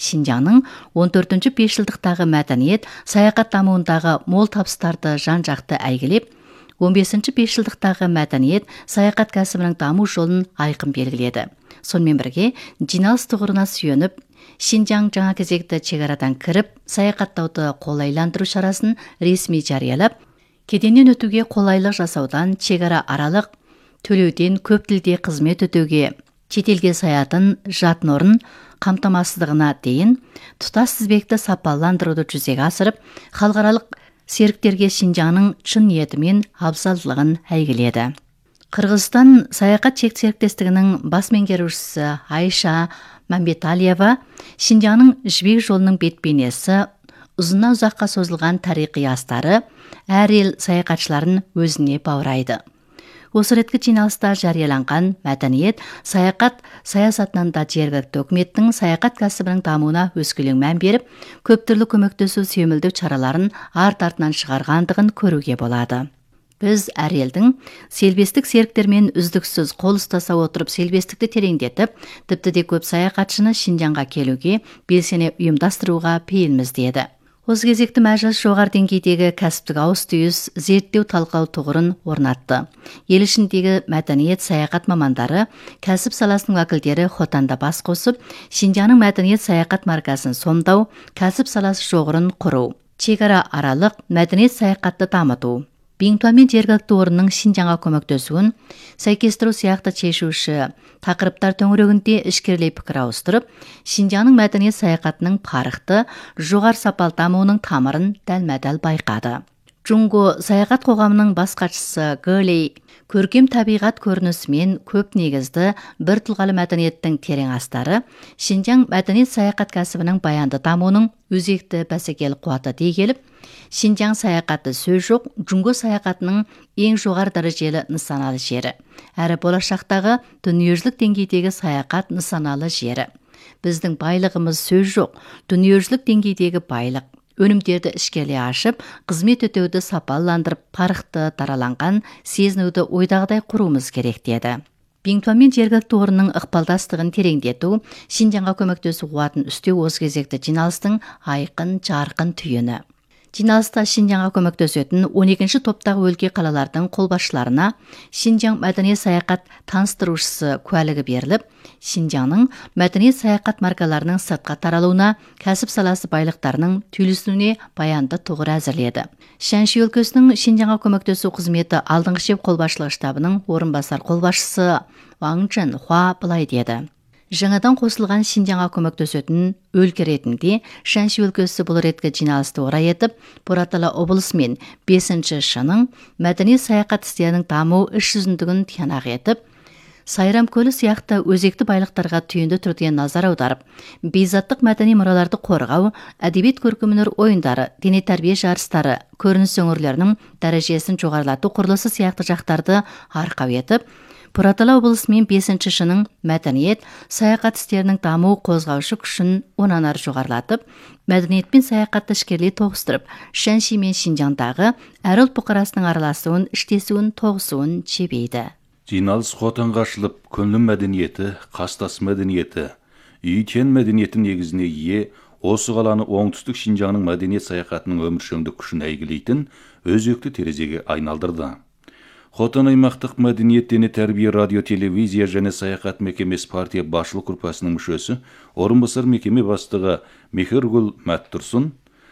Шинжаңның 14-ші 5 жылдықтағы мәдениет, саяхат дамуындағы мол табыстарды жан-жақты әйгілеп, 15-ші 5 жылдықтағы мәдениет, саяхат кәсібінің даму жолын айқын белгіледі. Сонымен бірге, жиналыс тұғырына сүйеніп, Шинжаң жаңа кезекті шекарадан кіріп, саяхаттауды қолайландыру шарасын ресми жариялап, кеденнен өтуге қолайлық жасаудан шекара аралық төлеуден көп тілде қызмет өтеуге, шетелге саятын жатын орын қамтамасыздығына дейін тұтас тізбекті сапаландыруды жүзеге асырып, халықаралық серіктерге Шинжаңның шын ниеті мен абзалдылығын әйгіледі. Қырғызстан саяхат серіктестігінің бас меңгерушісі Айша Мамбеталиева Шинжаңның жібек жолының бет-бейнесі, ұзына ұзаққа созылған тарихи астары әр ел саяхатшыларын өзіне баурайды. Осы реткі жиналыста жарияланған мәдениет, саяхат саясатынан да жергілікті үкіметтің саяхат кәсібінің дамуына өскелең мән беріп, көп түрлі көмектесу сүйемелдеу шараларын арт-артынан шығарғандығын көруге болады. Біз әр елдің селбестік серіктермен үздіксіз қол ұстаса отырып селбестікті тереңдетіп, тіпті де көп саяхатшыны Шинжаңға келуге белсене ұйымдастыруға пейілміз деді. Осы кезекті мәжіліс жоғары деңгейдегі кәсіптік ауыс-түйіс зерттеу талқылау тұғырын орнатты. Ел ішіндегі мәдениет, саяхат мамандары, кәсіп саласының уәкілдері хотанда бас қосып, Шинжаңның мәдениет саяхат маркасын сомдау, кәсіп саласы жоғырын құру, шекара аралық мәдениет саяхатты дамыту, Биңтуан мен жергілікті орынның Шинжаңға көмектесуін сәйкестіру сияқты шешуші тақырыптар төңірегінде ішкерлей пікір ауыстырып, Шинжаңның мәдениет саяхатының парықты, жоғары сапалы дамуының тамырын дәлме-дәл байқады. Джунго саяхат қоғамының бас хатшысы Гөлей көркем табиғат көрінісімен көп негізді бір тұлғалы мәдениеттің терең астары, Шинжаң мәдениет саяхат кәсібінің баянды дамуының өзекті бәсекелік қуаты дей келіп, Шинжаң саяхаты сөз жоқ, Джунго саяхатының ең жоғары дәрежелі нысаналы жері, әрі болашақтағы дүниежүзілік деңгейдегі саяхат нысаналы жері. Біздің байлығымыз сөз жоқ, дүниежүзілік деңгейдегі байлық. Өнімдерді ішкерлей ашып, қызмет өтеуді сапаландырып, парықты дараланған сезінуді ойдағыдай құруымыз керек деді. Биңтуан мен жергілікті орынның ықпалдастығын тереңдету, Шинжаңға көмектесу қуатын үстеу осы кезекті жиналыстың айқын, жарқын түйіні. Жиналыста Шинжаңға көмектесетін 12-ші топтағы өлке қалалардың қолбасшыларына Шинжаң мәдениет саяхат таныстырушысы куәлігі беріліп, Шинжаңның мәдениет саяхат маркаларының сыртқа таралуына, кәсіп саласы байлықтарының түйілісуіне баянды тұғыр әзірледі. Шаньши өлкесінің Шинжаңға көмектесу қызметі алдыңғы шеп қолбасшылығы штабының орынбасар қолбасшысы Ваң Чжэнхуа былай деді. Жаңадан қосылған Шинжаңға көмектесетін өлке ретінде Шаньши өлкесі бұл реткі жиналысты орай етіп, Бұратала облысы мен 5-ші шының мәдениет саяхат істерінің даму іс жүзіндігін тиянақ етіп, Сайрам көлі сияқты өзекті байлықтарға түйінді түрде назар аударып, бейзаттық мәдени мұраларды қорғау, әдебиет көркемөнер ойындары, дене тәрбие жарыстары, көрініс өңірлерінің дәрежесін жоғарылату құрылысы сияқты жақтарды арқау етіп, Бұратала облысы мен 5-ші шының мәдениет, саяхат істерінің даму қозғаушы күшін онан ары жоғарылатып, мәдениет пен саяхатты ішкерлей тоғыстырып, Шаньши мен Шинжаңдағы әр ұлт бұқарасының араласуын, іштесуін, тоғысуын жебейді. Жиналыс хотанға ашылып, көңіл мәдениеті, қастас мәдениеті, үйтен мәдениеті негізіне ие, осы қаланы оңтүстік Шинжаңның мәдениет саяхатының өміршеңдік күшін әйгілейтін өзекті терезеге айналдырды. Хотан аймақтық мәдениет, дене тәрбие, радио, телевизия және саяхат мекемесі партия басшылық группасының мүшесі, орынбасар мекеме бастығы Мехергүл Мәттұрсын,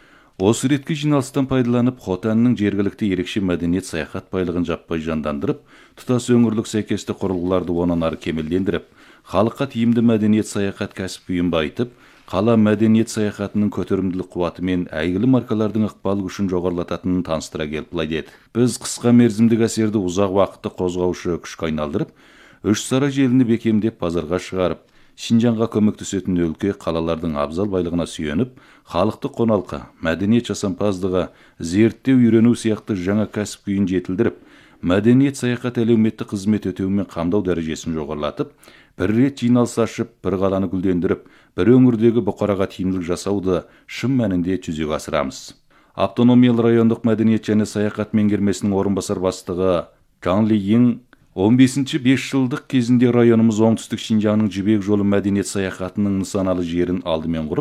осы реткі жиналыстан пайдаланып, Хотанның жергілікті ерекше мәдениет саяхат байлығын жаппай жандандырып, тұтас өңірлік сәйкесті құрылғыларды онан ары кемелдендіріп, халыққа тиімді мәдениет саяхат кәсіпкүйін байытып, қала мәдениет саяхатының көтерімділік қуаты мен әйгілі маркалардың ықпал күшін жоғарылататынын таныстыра келіп былай деді. Біз қысқа мерзімдік әсерді ұзақ уақытты қозғаушы күшке айналдырып, үш сара желіні бекемдеп базарға шығарып, Шинжаңға көмектесетін өлке қалалардың абзал байлығына сүйеніп, халықты қоналқа, мәдениет жасампаздығы, зерттеу, үйрену сияқты жаңа кәсіп күйін жетілдіріп, мәдениет саяхат әлеуметтік қызмет өтеумен қамдау дәрежесін жоғарылатып, бір рет жиналыс ашып, бір қаланы гүлдендіріп, бір өңірдегі бұқараға тиімділік жасауды шын мәнінде жүзеге асырамыз. Автономиялы райондық мәдениет және саяхат меңгермесінің орынбасар бастығы Жан Ли Йин 15-ші 5 жылдық кезінде районымыз оңтүстік Шинжаңның жібек жолы мәдениет саяхатының нысаналы жерін алдымен құрып,